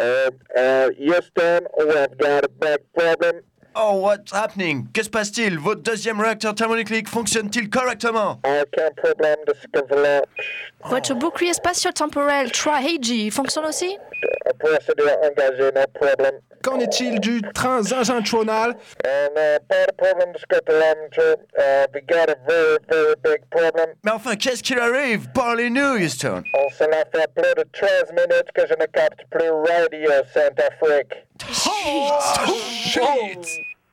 Houston, we've got a big problem. Oh, what's happening? Que se passe-t-il? Votre deuxième réacteur thermonucléique fonctionne-t-il correctement? Aucun problème de ce côté-là. Votre bouclier spatio-temporel Tri-Hagi fonctionne aussi? Procédure engagée, no problem. Qu'en est-il du transagentronal? Pas de problème de ce côté-là, monsieur. We got a very, very big problem. Mais enfin, qu'est-ce qu'il arrive? Parlez-nous, Houston. Cela fait plus de 13 minutes que je ne capte plus Radio Saint-Afrique. Shit!